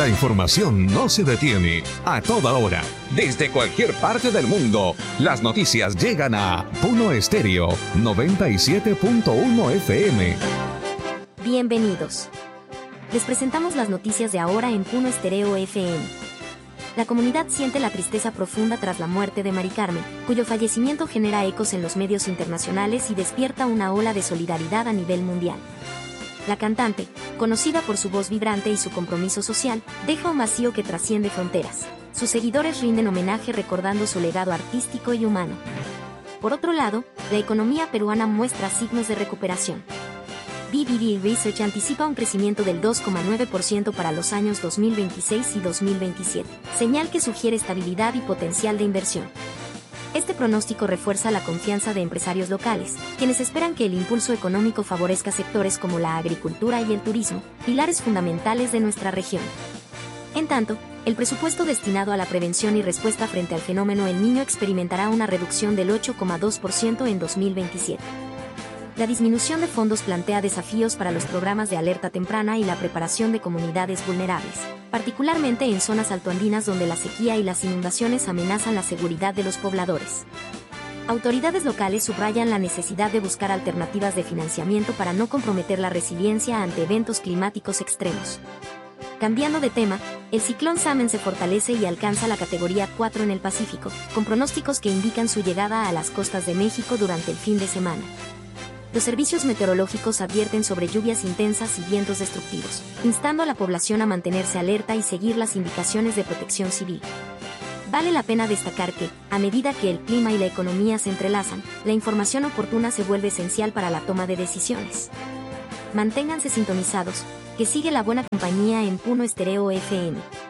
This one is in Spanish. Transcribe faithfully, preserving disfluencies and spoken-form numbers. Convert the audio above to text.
información no se detiene. A toda hora, desde cualquier parte del mundo, las noticias llegan a Puno Estéreo noventa y siete punto uno F M. Bienvenidos. Les presentamos las noticias de ahora en Puno Estéreo F M. La comunidad siente la tristeza profunda tras la muerte de Mari Carmen, cuyo fallecimiento genera ecos en los medios internacionales y despierta una ola de solidaridad a nivel mundial. La cantante, conocida por su voz vibrante y su compromiso social, deja un vacío que trasciende fronteras. Sus seguidores rinden homenaje recordando su legado artístico y humano. Por otro lado, la economía peruana muestra signos de recuperación. B B D Research anticipa un crecimiento del dos coma nueve por ciento para los años dos mil veintiséis y dos mil veintisiete, señal que sugiere estabilidad y potencial de inversión. Este pronóstico refuerza la confianza de empresarios locales, quienes esperan que el impulso económico favorezca sectores como la agricultura y el turismo, pilares fundamentales de nuestra región. En tanto, el presupuesto destinado a la prevención y respuesta frente al fenómeno El Niño experimentará una reducción del ocho coma dos por ciento en dos mil veintisiete. La disminución de fondos plantea desafíos para los programas de alerta temprana y la preparación de comunidades vulnerables, particularmente en zonas altoandinas donde la sequía y las inundaciones amenazan la seguridad de los pobladores. Autoridades locales subrayan la necesidad de buscar alternativas de financiamiento para no comprometer la resiliencia ante eventos climáticos extremos. Cambiando de tema, el ciclón Samen se fortalece y alcanza la categoría cuatro en el Pacífico, con pronósticos que indican su llegada a las costas de México durante el fin de semana. Los servicios meteorológicos advierten sobre lluvias intensas y vientos destructivos, instando a la población a mantenerse alerta y seguir las indicaciones de protección civil. Vale la pena destacar que, a medida que el clima y la economía se entrelazan, la información oportuna se vuelve esencial para la toma de decisiones. Manténganse sintonizados, que sigue la buena compañía en Puno Estéreo F M.